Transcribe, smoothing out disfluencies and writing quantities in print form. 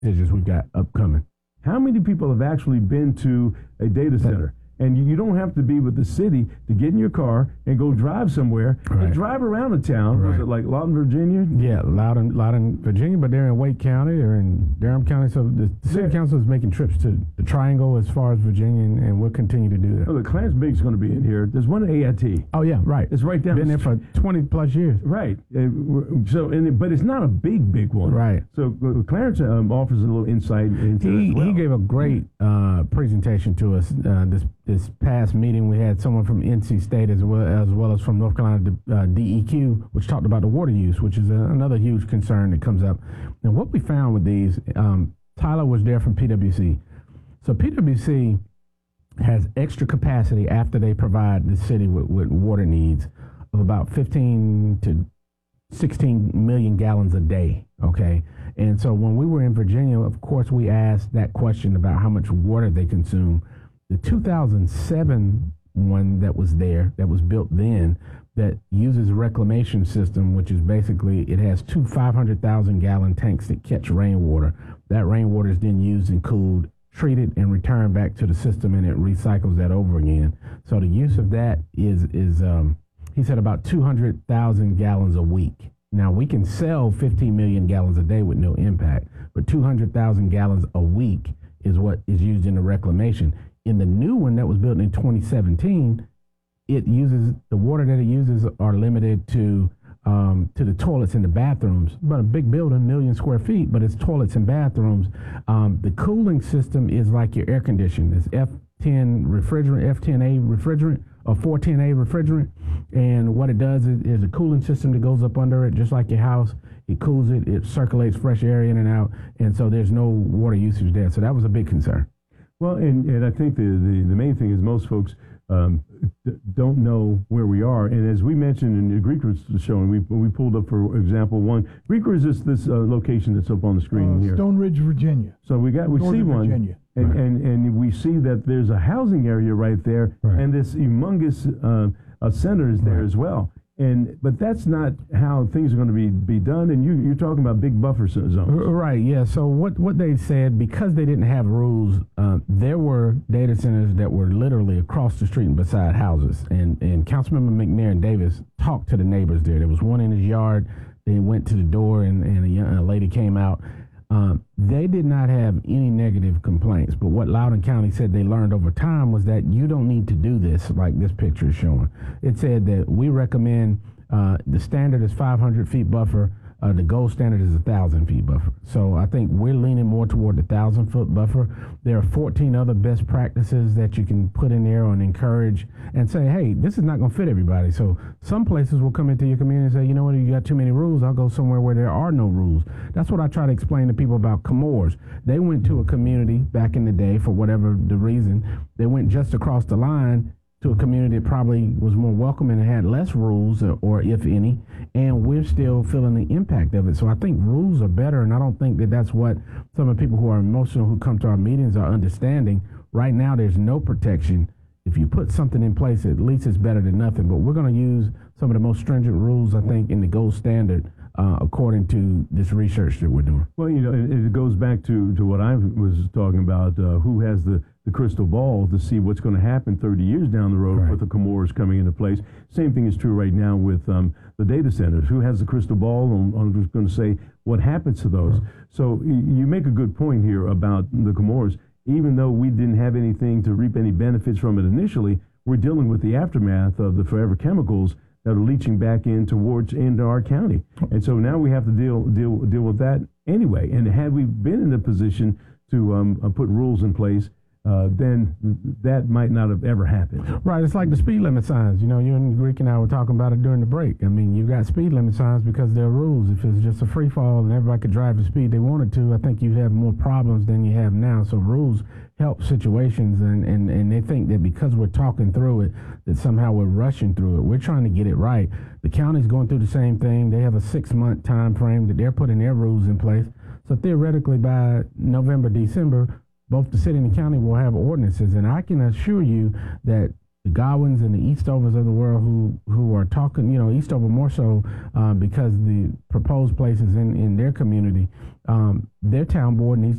decisions we've got upcoming. How many people have actually been to a data center? And you don't have to be with the city to get in your car and go drive somewhere and drive around a town. Right. Was it like Loudoun, Virginia? Yeah, Loudoun, Virginia, but they're in Wake County, they're in Durham County. So the city council is making trips to the Triangle as far as Virginia, and we'll continue to do that. Oh, the Clarence Big's going to be in here. There's one at AIT. Oh, yeah, right. It's right down. Been there for 20 plus years. Right. But it's not a big one. Right. So Clarence offers a little insight into it as well. He gave a great presentation to us this past meeting. We had someone from NC State as well as from North Carolina DEQ, which talked about the water use, which is another huge concern that comes up. And what we found with these, Tyler was there from PwC. So PwC has extra capacity after they provide the city with water needs of about 15 to 16 million gallons a day, okay? And so when we were in Virginia, of course, we asked that question about how much water they consume. The 2007 one that was there, that was built then, that uses a reclamation system, which is basically, it has two 500,000 gallon tanks that catch rainwater. That rainwater is then used and cooled, treated, and returned back to the system, and it recycles that over again. So the use of that is he said about 200,000 gallons a week. Now, we can sell 15 million gallons a day with no impact, but 200,000 gallons a week is what is used in the reclamation. In the new one that was built in 2017, it uses, the water that it uses are limited to the toilets and the bathrooms. But a big building, 1 million square feet, but it's toilets and bathrooms. The cooling system is like your air conditioning. It's F10 refrigerant, F10A refrigerant, or 410A refrigerant. And what it does is a cooling system that goes up under it, just like your house. It cools it, it circulates fresh air in and out, and so there's no water usage there. So that was a big concern. Well, and I think the main thing is most folks don't know where we are. And as we mentioned in the Greek was showing, we pulled up, for example, one. Greek is this location that's up on the screen here. Stone Ridge, Virginia. So we see one, Virginia. And we see that there's a housing area right there, and this humongous center is there as well. But that's not how things are going to be done. And you're talking about big buffer zones. Right, yeah. So what they said, because they didn't have rules, there were data centers that were literally across the street and beside houses. And Councilmember McNair and Davis talked to the neighbors there. There was one in his yard. They went to the door, and a lady came out. They did not have any negative complaints, but what Loudoun County said they learned over time was that you don't need to do this like this picture is showing. It said that we recommend, the standard is 500 feet buffer, the gold standard is 1,000 feet buffer. So I think we're leaning more toward the 1,000-foot buffer. There are 14 other best practices that you can put in there and encourage and say, hey, this is not going to fit everybody. So some places will come into your community and say, you know what, you got too many rules, I'll go somewhere where there are no rules. That's what I try to explain to people about Comores. They went to a community back in the day, for whatever the reason, they went just across the line to a community that probably was more welcoming and had less rules, or if any, and we're still feeling the impact of it. So I think rules are better, and I don't think that that's what some of the people who are emotional who come to our meetings are understanding. Right now, there's no protection. If you put something in place, at least it's better than nothing, but we're going to use some of the most stringent rules, I think, in the gold standard, according to this research that we're doing. Well, it goes back to what I was talking about, who has the crystal ball to see what's going to happen 30 years down the road with the Comores coming into place. Same thing is true right now with the data centers. Who has the crystal ball? I'm just going to say what happens to those. So you make a good point here about the Comores. Even though we didn't have anything to reap any benefits from it initially, we're dealing with the aftermath of the forever chemicals that are leaching back into our county. And so now we have to deal with that anyway. And had we been in a position to put rules in place, then that might not have ever happened. Right, it's like the speed limit signs. You and Greek and I were talking about it during the break. I mean, you got speed limit signs because there are rules. If it's just a free fall and everybody could drive the speed they wanted to, I think you'd have more problems than you have now. So rules help situations, and they think that because we're talking through it, that somehow we're rushing through it. We're trying to get it right. The county's going through the same thing. They have a 6-month time frame that they're putting their rules in place. So theoretically, by November, December, both the city and the county will have ordinances, and I can assure you that Godwins and the Eastovers of the world who are talking, Eastover more so because the proposed places in their community, their town board needs